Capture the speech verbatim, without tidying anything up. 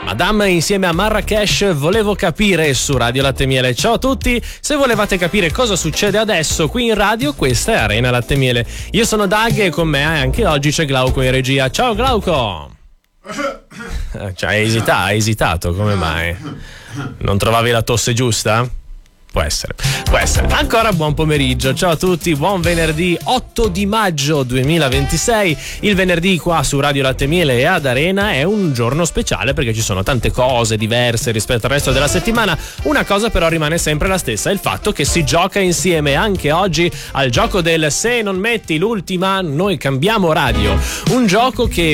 Madame insieme a Marrakesh, Volevo capire su Radio Latte Miele. Ciao a tutti, se volevate capire cosa succede adesso qui in radio, questa è Arena Latte Miele. Io sono Dag e con me anche oggi c'è Glauco in regia. Ciao Glauco! Cioè, hai esitato, hai esitato, come mai? Non trovavi la tosse giusta? Può essere, può essere. Ancora buon pomeriggio, ciao a tutti, buon venerdì otto di maggio duemilaventisei. Il venerdì qua su Radio Latte Miele e ad Arena è un giorno speciale perché ci sono tante cose diverse rispetto al resto della settimana. Una cosa però rimane sempre la stessa, il fatto che si gioca insieme anche oggi al gioco del se non metti l'ultima noi cambiamo radio. Un gioco che